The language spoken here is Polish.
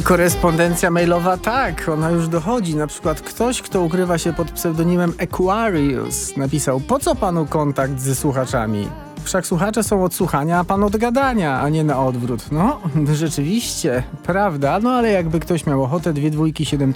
Korespondencja mailowa, tak, ona już dochodzi. Na przykład ktoś, kto ukrywa się pod pseudonimem Aquarius, napisał: po co panu kontakt ze słuchaczami? Wszak słuchacze są od słuchania, a pan od gadania, a nie na odwrót. No, rzeczywiście, prawda, no ale jakby ktoś miał ochotę, 2 2 7